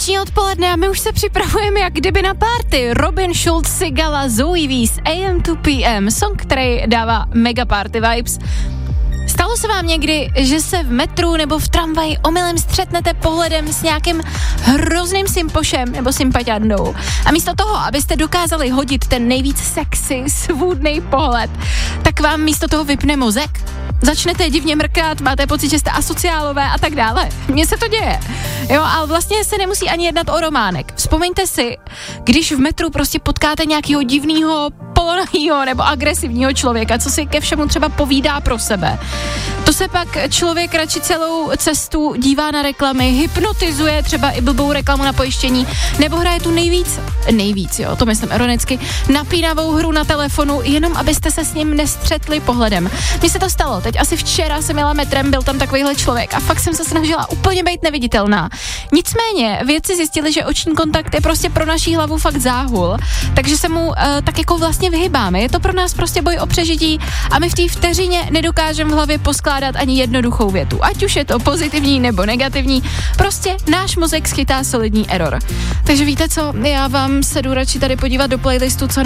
Páteční odpoledne a my už se připravujeme jak kdyby na party. Robin Schulz, Sigala, Zoe Wees, AM to PM, song, který dává mega party vibes. Stalo se vám někdy, že se v metru nebo v tramvaji omylem střetnete pohledem s nějakým hrozným simpošem nebo sympatiandou a místo toho, abyste dokázali hodit ten nejvíc sexy, svůdnej pohled, tak vám místo toho vypne mozek? Začnete divně mrkat, máte pocit, že jste asociálové a tak dále. Mně se to děje. Jo, ale vlastně se nemusí ani jednat o románek. Vzpomeňte si, když v metru prostě potkáte nějakého divného, polonahýho nebo agresivního člověka, co si ke všemu třeba povídá pro sebe. To se pak člověk radši celou cestu dívá na reklamy, hypnotizuje třeba i blbou reklamu na pojištění, nebo hraje tu nejvíc, jo, to myslím ironicky, napínavou hru na telefonu, jenom abyste se s ním nestřetli pohledem. Mně se to stalo, teď asi včera jsem jela metrem, byl tam takovýhle člověk a fakt jsem se snažila úplně být neviditelná. Nicméně vědci zjistili, že oční kontakt je prostě pro naší hlavu fakt záhul, takže se mu tak jako vlastně vyhybáme. Je to pro nás prostě boj o přežití a my v té vteřině nedokážeme v hlavě poskládat ani jednoduchou větu. Ať už je to pozitivní nebo negativní, prostě náš mozek schytá solidní error. Takže víte co, já vám se jdu radši tady podívat do playlistu, co